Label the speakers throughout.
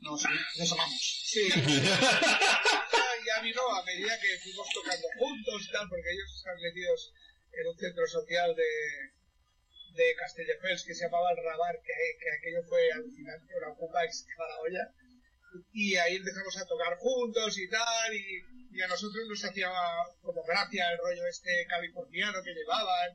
Speaker 1: nos amamos.
Speaker 2: Sí. Y a mí no, a medida que fuimos tocando juntos y tal, porque ellos están metidos en un centro social de Castelldefels que se llamaba El Rabar, que aquello fue alucinante, una ocupa extrema la olla. Y ahí empezamos a tocar juntos y tal, y a nosotros nos hacía como gracia el rollo este californiano que llevaban.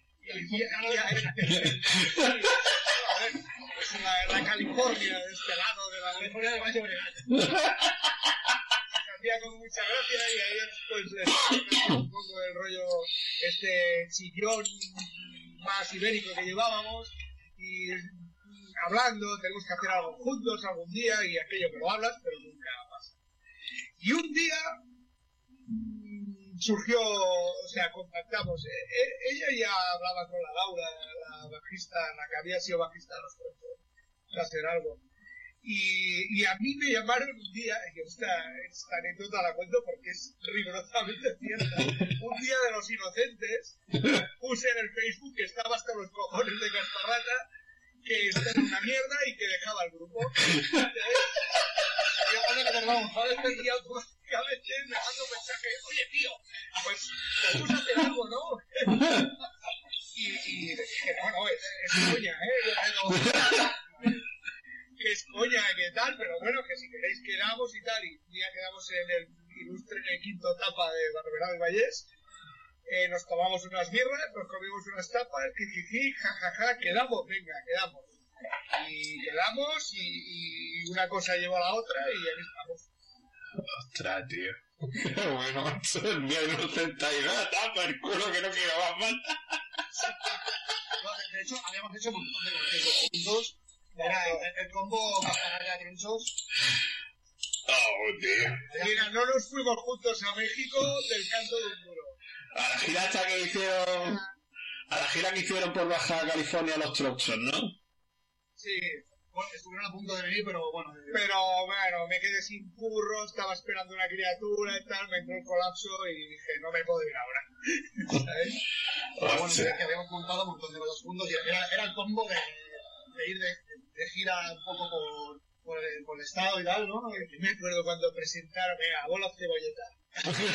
Speaker 2: La California de este lado de la California de Valle Obregón. Hacía con mucha gracia y ahí después un poco el rollo este chillón más ibérico que llevábamos y hablando, tenemos que hacer algo juntos algún día y aquello que lo hablas pero nunca pasa. Y un día surgió, o sea, contactamos, ella ya hablaba con la Laura, la bajista, la que había sido bajista de los Troncos, de hacer algo. Y a mí me llamaron un día, y esta anécdota la cuento porque es rigurosamente cierta. Un día de los inocentes puse en el Facebook que estaba hasta los cojones de Casparrata, que está en una mierda y que dejaba el grupo. Y automáticamente me mando un mensaje, oye tío, pues vamos a hacer algo, ¿no? Y dije, no, es coña, que es coña, que tal, pero bueno, que si queréis quedamos y tal, y un día quedamos en el ilustre quinto tapa de Barberá del Vallés, nos tomamos unas birras, nos comimos unas tapas, jijiji, jajaja, quedamos, venga, quedamos. Y quedamos y una cosa lleva a la otra y ahí estamos.
Speaker 3: Ostras, tío. Bueno, el día inocente y nada, tapa el culo que no quiero más falta.
Speaker 1: De hecho, habíamos hecho un montón de conciertos juntos. Era el combo Casparrata Tronchos.
Speaker 3: Oh, tío.
Speaker 2: Mira, no nos fuimos juntos a México del canto de un muro.
Speaker 3: A la gira esta que hicieron... A la gira que hicieron por Baja California los Tronchos, ¿no?
Speaker 2: Sí.
Speaker 1: Bueno, estuvieron a punto de venir, pero bueno...
Speaker 2: Pero bueno, me quedé sin curro, estaba esperando una criatura y tal, me entró el colapso y dije, no me puedo ir ahora. ¿Sabes?
Speaker 1: Pero bueno, que habíamos montado un montón de cosas juntos y era el combo de ir de gira un poco por el estado y tal, ¿no?
Speaker 2: Y me acuerdo cuando presentaron, venga, bola cebolleta.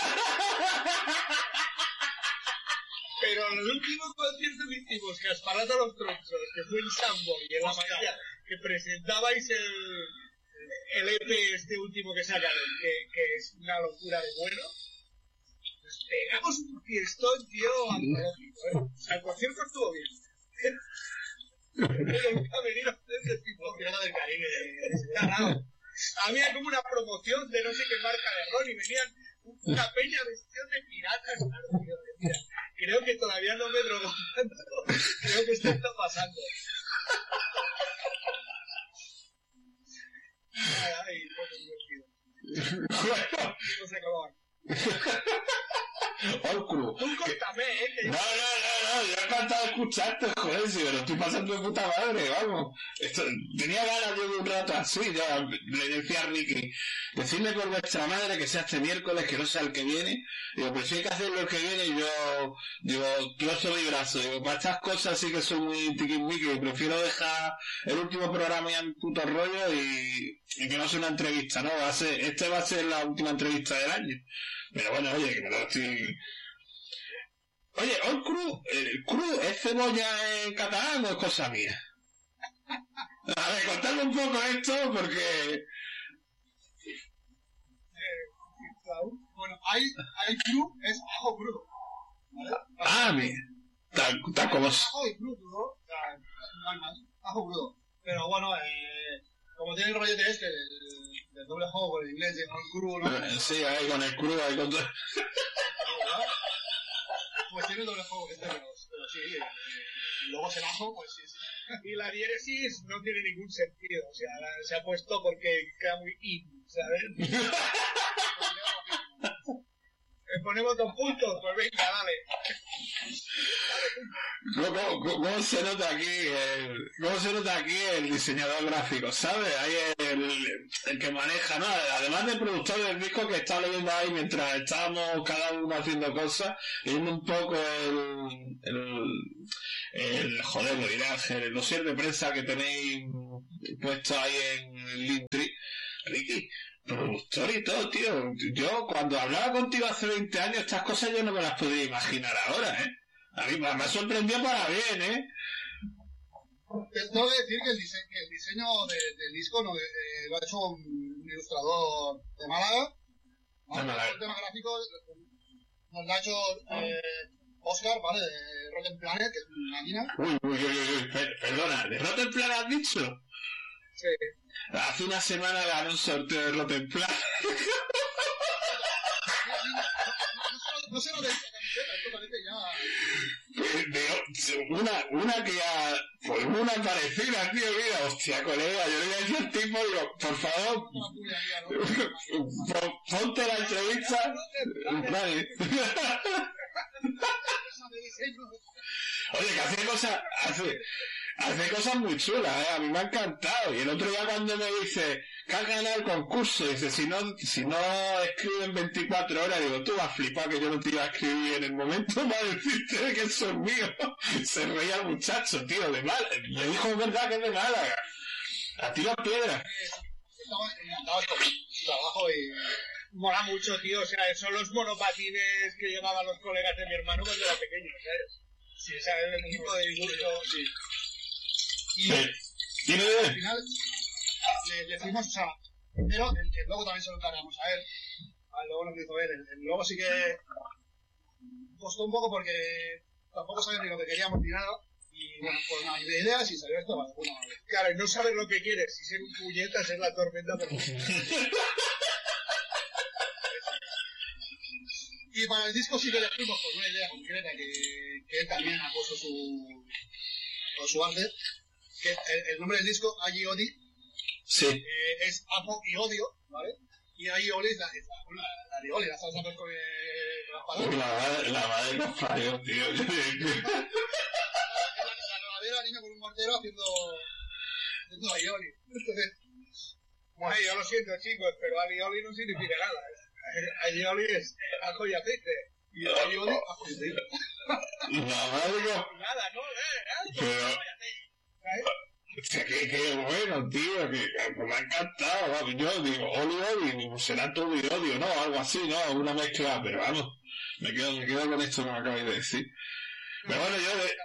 Speaker 2: Pero en el último concierto que hicimos, Casparrata los Tronchos, que fue en Sambo y en la mañana, que presentabais el EP este último que sacaron, que es una locura de bueno, pues pegamos un fiestón, tío, antológico, ¿eh? O sea, el concierto estuvo bien. Pero un camerino de tipo Pirata del Caribe. Había como una promoción de no sé qué marca de ron y venían una peña vestida de piratas. Claro, tío, mira, creo que todavía no me drogo tanto. Creo que esto está pasando. Ay, bueno, divertido. No se acababan.
Speaker 3: Olcru.
Speaker 2: Tú contame, que
Speaker 3: No, yo he encantado de escucharte, joder, si me lo estoy pasando de puta madre, vamos. Tenía ganas yo de un rato así, ya le decía a Ricky, decidme por vuestra madre que sea este miércoles, que no sea el que viene. Digo, pero si hay que hacerlo el que viene, y yo digo, trozo mi brazo. Digo, para estas cosas sí que soy muy tiquismiqui, prefiero dejar el último programa ya en puto rollo y que no sea una entrevista, ¿no? Este va a ser la última entrevista del año. Pero bueno, oye, que me lo estoy... Oye, ¿el cru es cebolla en catalán o es cosa mía? A ver, contadme un poco esto porque...
Speaker 1: Bueno, hay cru, es ajo crudo, ¿vale?
Speaker 3: Ah, mira. Tal como...
Speaker 1: Ajo y crudo, ¿no? O sea, no hay más. Ajo crudo. Pero bueno, como tiene el rollete este del doble juego con el inglés y con el crudo, ¿no?
Speaker 3: Sí, ahí con el crudo, ahí con todo...
Speaker 1: Pues tiene el doble juego este, pero sí, y luego el ajo, pues sí.
Speaker 2: Y la diéresis no tiene ningún sentido, o sea, se ha puesto porque queda muy in, ¿sabes? Ponemos 2 puntos, pues venga, dale.
Speaker 3: ¿Cómo se nota aquí el diseñador gráfico, ¿sabes? Ahí el que maneja, ¿no? Además del productor del disco que está leyendo ahí mientras estábamos cada uno haciendo cosas, leyendo un poco el joder, lo dirás, el dossier de prensa que tenéis puesto ahí en el Linktree. Ricky, productor y todo, tío. Yo cuando hablaba contigo hace 20 años, estas cosas yo no me las podía imaginar ahora, ¿eh? A mí me sorprendió para bien, ¿eh?
Speaker 1: Tengo que decir que el diseño del disco lo ha hecho un ilustrador de Málaga. El tema gráfico nos lo ha hecho Oscar, ¿vale? De Rotten Planet, que es una máquina.
Speaker 3: Uy, perdona, ¿de Rotten Planet has dicho?
Speaker 2: Sí.
Speaker 3: Hace una semana ganó un sorteo de Rotten Planet.
Speaker 1: No sé lo de esta camiseta, esto parece ya...
Speaker 3: Una que ha... Pues una parecida, tío, mira, hostia, colega, yo le voy a decir al tipo, digo, por favor, ponte la entrevista. Vale. Oye, que hace cosas muy chulas, a mí me ha encantado. Y el otro día cuando me dice que has ganado el concurso, dice, si no escribo en 24 horas, digo, tú vas a flipar que yo no te iba a escribir en el momento para decirte que eso es mío. Se reía el muchacho, tío, de Málaga. Me dijo, es verdad que es de Málaga. A tiro a piedra.
Speaker 1: Estaba encantado con su trabajo y...
Speaker 2: Mola mucho, tío, o sea, son los monopatines que llevaban los colegas de mi hermano cuando era pequeño, ¿sabes? Sí, o sea, el equipo de dibujo, sí.
Speaker 1: Y al final le fuimos, o sea, pero el logo también se lo encargamos a él. Al logo lo que hizo él. El logo sí que costó un poco porque tampoco sabía ni lo que queríamos ni nada. Y bueno, pues nada, de ideas y salió esto, vale, bueno, vale.
Speaker 2: Claro, y no saber lo que quieres y ser un puñetas es la tormenta perfecta.
Speaker 1: Y para el disco sí que le fuimos con una idea concreta que él también ha puesto su arte. Que el nombre del disco, Agioli,
Speaker 3: sí.
Speaker 1: Es Apo y Odio, ¿vale? Y Agioli es la Agioli, la salsa con las palabras.
Speaker 3: La madre nos parió, tío.
Speaker 1: La regadera, niña con un mortero haciendo Agioli. Entonces,
Speaker 2: bueno, yo lo siento, chicos, pero Agioli no significa nada. Agioli es ajo y aceite.
Speaker 1: Y Agioli, ajo y aceite.
Speaker 3: La madre no.
Speaker 2: Nada, ¿no?
Speaker 3: Pero... Hostia, qué bueno, tío, que me ha encantado, vamos. Yo digo, Oli, será todo y odio, ¿no? Algo así, ¿no? Una mezcla, pero vamos, me quedo con esto que me acabáis de decir. Pero bueno, yo de...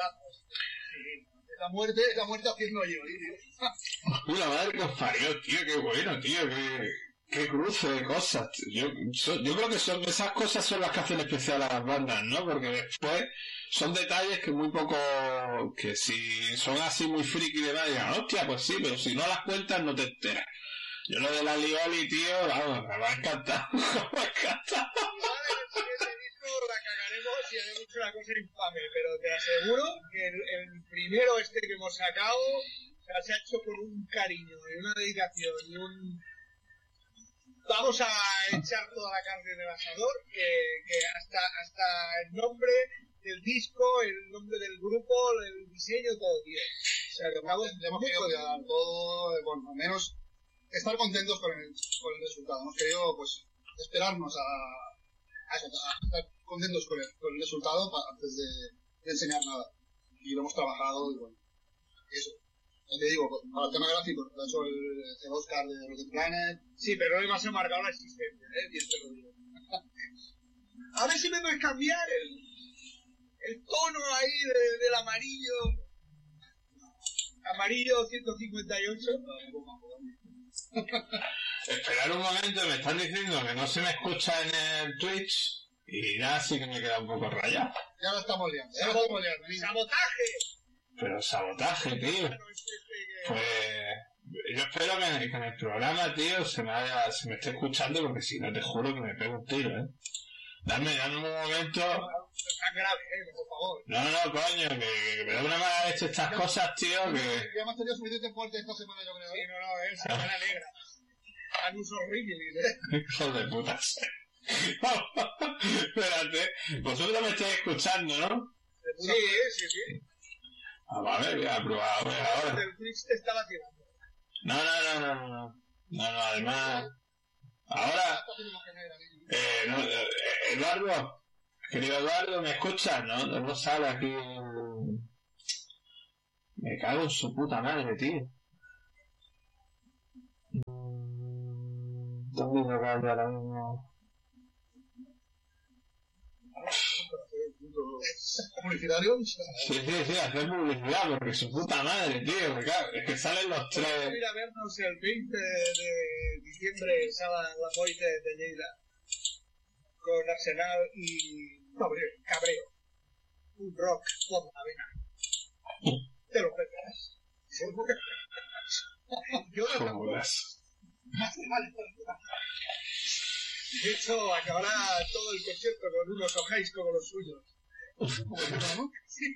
Speaker 1: La muerte haciendo Agioli, tío.
Speaker 3: La madre que os parió, tío, qué bueno, tío, qué cruce de cosas. Yo creo que esas cosas son las que hacen especial a las bandas, ¿no? Porque después son detalles que muy poco, que si son así muy friki de vaya, hostia, pues sí, pero si no las cuentas no te enteras. Yo lo de la Lioli, tío, vamos, me va a encantar. Me va a encantar.
Speaker 2: La cagaremos y haremos una cosa infame, pero te aseguro que el primero que hemos sacado, o sea, se ha hecho con un cariño y una dedicación y un... Vamos a echar toda la carne en el asador, que hasta el nombre del disco, el nombre del grupo, el diseño, todo, tío. O sea,
Speaker 1: le hemos querido dar todo, bueno, al menos estar contentos con el resultado. Hemos querido, pues, esperarnos a estar contentos con el resultado antes de enseñar nada. Y lo hemos trabajado y bueno, eso. Ya te digo, para el tema gráfico, lo ha hecho el Oscar de Rotten Planet.
Speaker 2: Sí, pero hoy más he marcado la existencia, y esto lo digo. A ver si me puedes cambiar el tono ahí del amarillo. Amarillo 158.
Speaker 3: Esperar un momento, me están diciendo que no se me escucha en el Twitch y ya sí que me queda un poco rayado.
Speaker 1: Ya lo estamos liando.
Speaker 2: ¡Sabotaje!
Speaker 3: Pero sabotaje, tío. Pues yo espero que en el programa, tío, se me esté escuchando, porque si no te juro que me pego un tiro, ¿eh? Dame un momento.
Speaker 2: Tan grave, por favor.
Speaker 3: No, coño, que me da una mala leche estas cosas, tío, que...
Speaker 1: Ya hemos tenido suficiente fuerte esta semana, yo creo.
Speaker 2: Sí, no, es semana negra. Anusos horribles,
Speaker 3: Hijos de putas. Espérate, vosotros me estáis escuchando, ¿no?
Speaker 2: Sí.
Speaker 3: Vale, voy a probar ahora.
Speaker 2: El Twitch te estaba tirando.
Speaker 3: No, además... Ahora... Eduardo, querido Eduardo, ¿me escuchas? No sale aquí... Me cago en su puta madre, tío. local de ahora mismo.
Speaker 1: ¿Publicitario?
Speaker 3: Sí, hacer publicidad, porque su puta madre, tío, claro, es que salen los tres.
Speaker 2: Vamos a ir a vernos el 20 de diciembre, sábado en la Moite de Lleida, con Arsenal y Cabreo. Un rock por la vena. ¿Te lo preparas? Yo no
Speaker 3: Jodas.
Speaker 2: De hecho, acabará todo el concierto con unos ojáis como los suyos. Sí.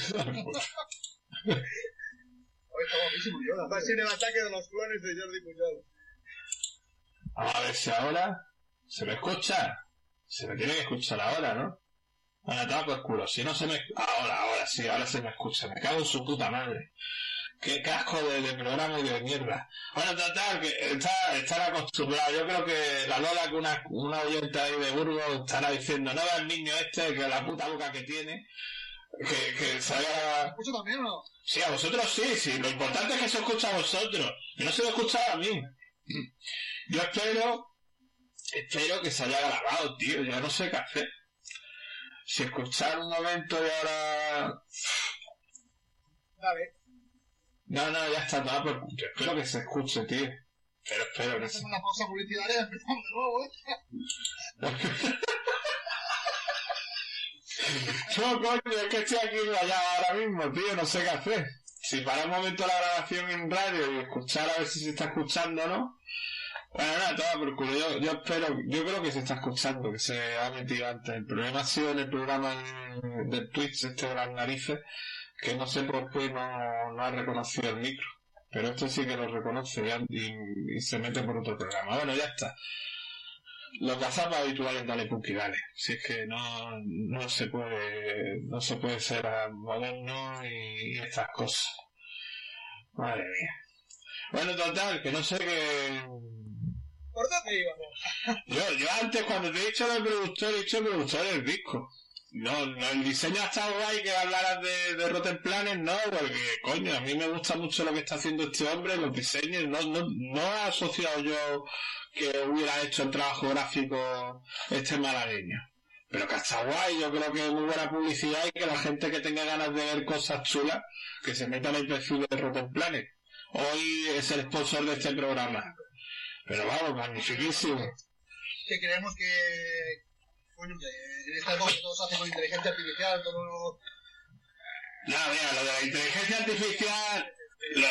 Speaker 1: Hoy está guapísimo, yo.
Speaker 2: Va a ser el ataque de los clones de Jordi Pujol.
Speaker 3: A ver si ahora se me escucha. Se me tiene que escuchar ahora, ¿no? Ahora toma por culo. Si no se me... Ahora sí, ahora se me escucha. Me cago en su puta madre. Qué casco de programa y de mierda. Bueno, total, que estar acostumbrado. Yo creo que la Lola, que una oyente ahí de Burgos, estará diciendo, no ve al niño este, que la puta boca que tiene, que se haga...
Speaker 1: ¿Escucho también o no?
Speaker 3: Sí, a vosotros sí. Lo importante es que se escucha a vosotros, que no se lo escucha a mí. Yo espero que se haya grabado, tío. Ya no sé qué hacer. Si escuchar un momento y ahora...
Speaker 2: Vale.
Speaker 3: No, ya está, nada, pero yo espero que se escuche, tío. Pero espero que
Speaker 1: Hacemos una pausa publicitaria y empezamos de nuevo,
Speaker 3: No, coño, es que estoy aquí rayado ahora mismo, tío, no sé qué hacer. Si para un momento la grabación en radio y escuchar a ver si se está escuchando o no. Bueno, nada, todo por culo. Yo creo que se está escuchando, que se ha metido antes. El problema ha sido en el programa del Twitch, de las narices, que no sé por qué no ha reconocido el micro. Pero este sí que lo reconoce y se mete por otro programa. Bueno, ya está. Los gazapas habituales, dale punky, dale. Si es que no se puede ser moderno y estas cosas. Madre mía. Bueno, total, que no sé qué...
Speaker 2: ¿Por dónde íbamos?
Speaker 3: Yo antes, cuando te he dicho del productor, he dicho el productor del disco. No, el diseño ha estado guay que hablaras de Rotten Planet, no, porque, coño, a mí me gusta mucho lo que está haciendo este hombre, los diseños, no he asociado yo que hubiera hecho el trabajo gráfico este malagueño. Pero que está guay, yo creo que es muy buena publicidad y que la gente que tenga ganas de ver cosas chulas, que se meta en el perfil de Rotten Planet. Hoy es el sponsor de este programa. Pero vamos, magnifiquísimo.
Speaker 1: Que creemos que... Bueno, que en esta época todo se hace con inteligencia artificial, todo...
Speaker 3: No, mira, lo de la inteligencia artificial... Lo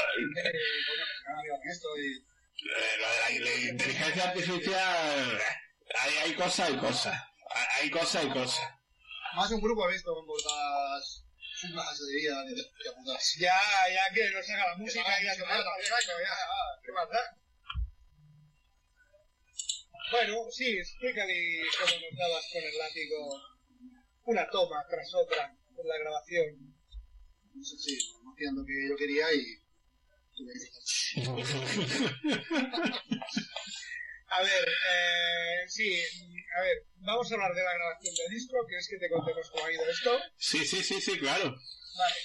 Speaker 3: de la inteligencia artificial... Hay cosas y cosas. Hay cosas y cosas.
Speaker 1: Más de un grupo ha visto con portadas... Más de vida de apuntarse.
Speaker 2: Ya que nos haga la música y ya que ¿qué más da? Bueno, sí, explícale cómo nos dabas con el látigo una toma tras otra en la grabación.
Speaker 1: No sé si haciendo que yo quería y...
Speaker 2: A ver, vamos a hablar de la grabación del disco. ¿Quieres que te contemos cómo ha ido esto?
Speaker 3: Sí, claro.
Speaker 2: Vale.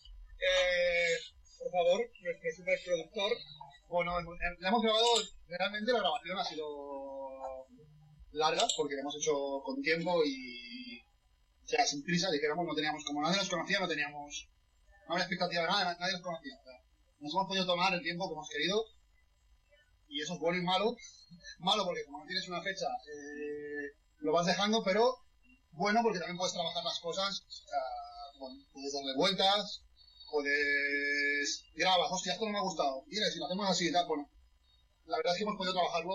Speaker 2: Por favor, nuestro superproductor.
Speaker 1: Bueno, la hemos grabado, realmente la grabación ha sido larga, porque la hemos hecho con tiempo y ya sin prisa, dijéramos, no teníamos, como nadie nos conocía, no había expectativa de nada, nadie nos conocía. O sea, nos hemos podido tomar el tiempo que hemos querido y eso es bueno y malo. Malo porque como no tienes una fecha, lo vas dejando, pero bueno porque también puedes trabajar las cosas, o sea, bueno, puedes darle vueltas, puedes... Grabas, hostia, esto no me ha gustado. Mira, si lo hacemos así y tal, bueno. La verdad es que hemos podido trabajarlo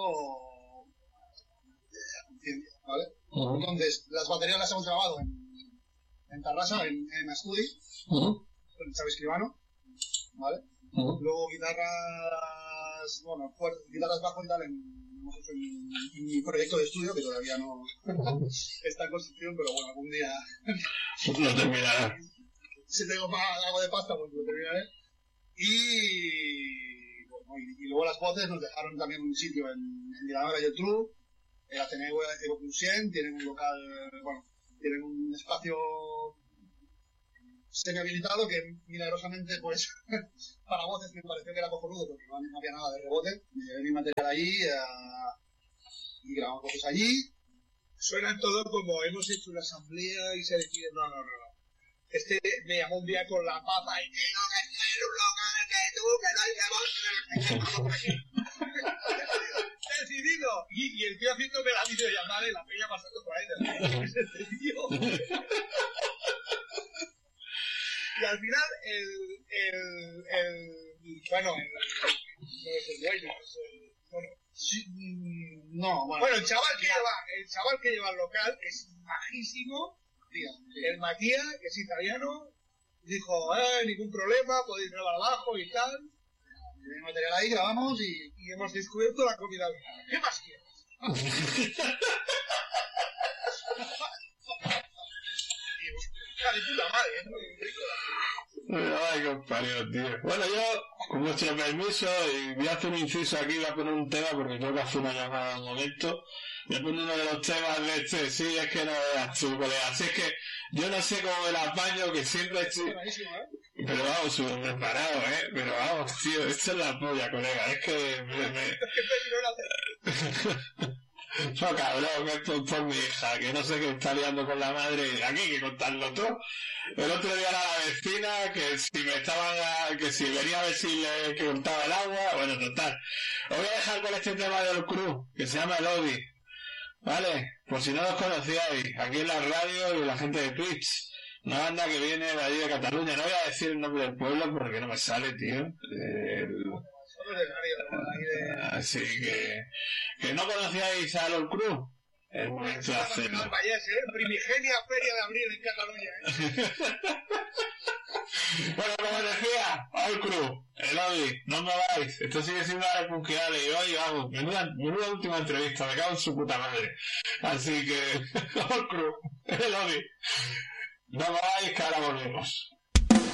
Speaker 1: a conciencia, ¿vale?
Speaker 3: Uh-huh.
Speaker 1: Entonces, las baterías las hemos grabado en Tarrasa, en Estudi,
Speaker 3: Uh-huh.
Speaker 1: con Xavi Escribano, ¿vale?
Speaker 3: Uh-huh.
Speaker 1: Luego guitarras, bueno, guitarras bajo y tal, hemos hecho en mi proyecto de estudio, que todavía no está en construcción, pero bueno, algún día
Speaker 3: Lo terminará.
Speaker 1: si tengo algo de pasta, pues lo terminaré. Y luego las voces nos dejaron también un sitio en Granada y el True, el Ateneo Evo Clusien, tienen un local, bueno, tienen un espacio semi-habilitado que milagrosamente, pues, para voces me pareció que era cojonudo porque no había nada de rebote. Me llevé mi material allí y grabamos voces allí.
Speaker 2: Suena todo como hemos hecho una asamblea y se decide, no. Este me llamó un día con la papa y que no, que estoy en un local, que tú, que no hay decidido. Y el tío haciéndome la videollamada y la peña pasando por ahí. Este tío. Y al final, no es el dueño, es el, bueno.
Speaker 1: Sí, no,
Speaker 2: Bueno, el chaval que lleva el local es majísimo. El Matías, que es italiano, dijo, ningún problema, podéis grabar abajo y tal.
Speaker 1: Tenemos material ahí, grabamos
Speaker 2: y hemos descubierto la comida vegana. ¿Qué más quieres? De puta madre, ¿no?
Speaker 3: Ay, compañero, tío. Bueno, yo, con vuestro permiso, y voy a hacer un inciso aquí, voy a poner un tema porque tengo que hacer una llamada un momento. Voy a poner uno de los temas de este, sí, es que no veas tú, colega. Así es que yo no sé cómo me la apaño, que siempre estoy... Pero vamos, súper preparado, Pero vamos, tío, esto es la polla, colega. Es que no, cabrón, esto es por mi hija, que no sé qué está liando con la madre. Aquí hay que contarlo todo. El otro día era la vecina, que si venía a ver si le cortaba el agua. Bueno, total. Os voy a dejar con este tema del Cruz, que se llama Lodi. ¿Vale? Por si no los conocíais, aquí en la radio y la gente de Twitch. Una banda que viene de allí de Cataluña. No voy a decir el nombre del pueblo porque no me sale, tío. Así que no conocíais a Lord Cruz. Es momento de hacerlo.
Speaker 2: Primigenia Feria de Abril en Cataluña.
Speaker 3: Bueno, como decía, Lord Cruz, el Odi, no me vais. Esto sigue siendo la punqueada y hoy vamos, menuda última entrevista, me cago en su puta madre. Así que, Lord Cruz, el Odi, no me vais que ahora volvemos.